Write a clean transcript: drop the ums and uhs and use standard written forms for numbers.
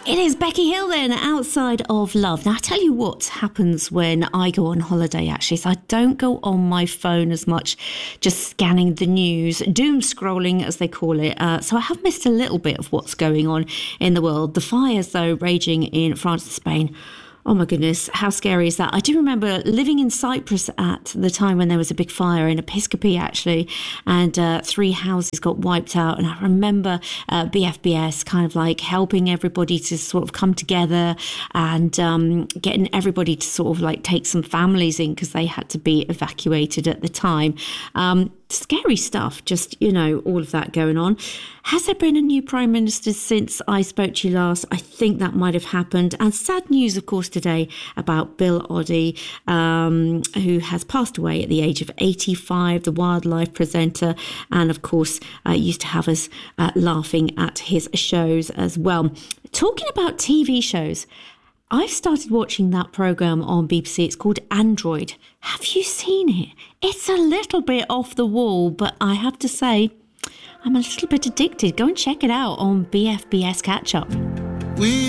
It is Becky Hill then, Outside of Love. Now, I tell you what happens when I go on holiday, actually. So I don't go on my phone as much, just scanning the news, doom scrolling, as they call it. So I have missed a little bit of what's going on in the world. The fires, though, raging in France and Spain. Oh my goodness, how scary is that? I do remember living in Cyprus at the time when there was a big fire in Episcopi, actually, and 3 houses got wiped out. And I remember BFBS kind of like helping everybody to sort of come together and getting everybody to sort of like take some families in because they had to be evacuated at the time. Scary stuff, just, you know, all of that going on. Has there been a new Prime Minister since I spoke to you last? I think that might have happened. And sad news, of course, today about Bill Oddie, who has passed away at the age of 85, the wildlife presenter, and of course used to have us laughing at his shows as well. Talking about TV shows, I've started watching that programme on BBC. It's called Android. Have you seen it? It's a little bit off the wall, but I have to say, I'm a little bit addicted. Go and check it out on BFBS Catch Up.